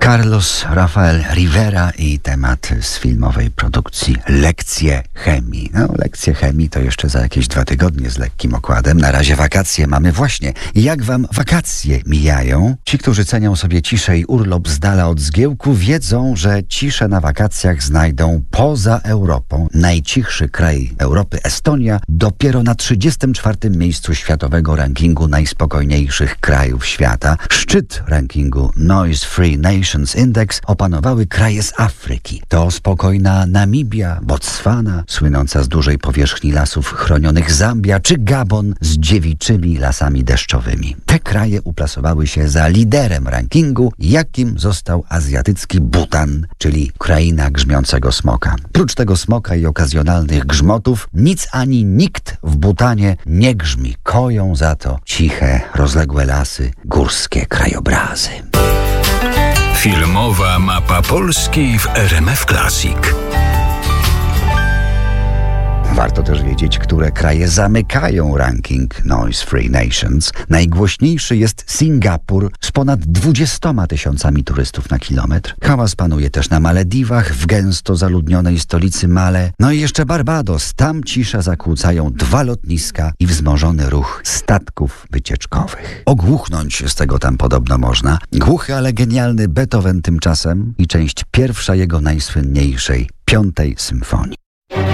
Carlos Rafael Rivera i temat z filmowej produkcji Lekcje chemii. Lekcje chemii to jeszcze za jakieś 2 tygodnie z lekkim okładem. Na razie wakacje mamy właśnie. Jak wam wakacje mijają? Ci, którzy cenią sobie ciszę i urlop z dala od zgiełku, wiedzą, że ciszę na wakacjach znajdą poza Europą. Najcichszy kraj Europy, Estonia, dopiero na 34. miejscu światowego rankingu najspokojniejszych krajów świata. Szczyt rankingu Noise Free Nations Index opanowały kraje z Afryki. To spokojna Namibia, Botswana, słynąca z dużej powierzchni lasów chronionych Zambia, czy Gabon z dziewiczymi lasami deszczowymi. Te kraje uplasowały się za liderem rankingu, jakim został azjatycki Butan, czyli kraina grzmiącego smoka. Prócz tego smoka i okazjonalnych grzmotów, nic ani nikt w Butanie nie grzmi. Koją za to ciche, rozległe lasy, górskie krajobrazy. Filmowa mapa Polski w RMF Classic. Warto też wiedzieć, które kraje zamykają ranking Noise Free Nations. Najgłośniejszy jest Singapur z ponad 20 000 turystów na kilometr. Hałas panuje też na Malediwach, w gęsto zaludnionej stolicy Male. No i jeszcze Barbados. Tam ciszę zakłócają 2 lotniska i wzmożony ruch statków wycieczkowych. Ogłuchnąć z tego tam podobno można. Głuchy, ale genialny Beethoven tymczasem i część pierwsza jego najsłynniejszej 5. symfonii.